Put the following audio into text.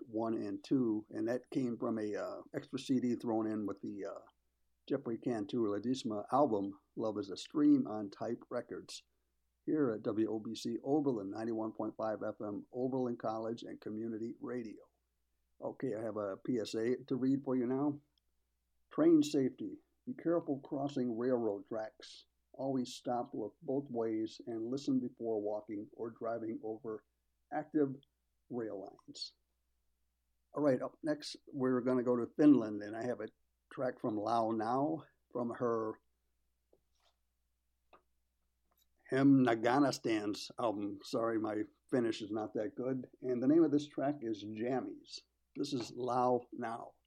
1 and 2, and that came from a extra CD thrown in with the Jeffrey Cantu Ledesma album, Love is a Stream, on Type Records, here at WOBC Oberlin, 91.5 FM, Oberlin College and Community Radio. Okay, I have a PSA to read for you now. Train safety. Be careful crossing railroad tracks. Always stop, look both ways, and listen before walking or driving over active rail lines. All right, up next, we're going to go to Finland, and I have a track from Lau Now from her Hymnaganastan's album. Sorry, my Finnish is not that good. And the name of this track is Jammies. This is Lau Now.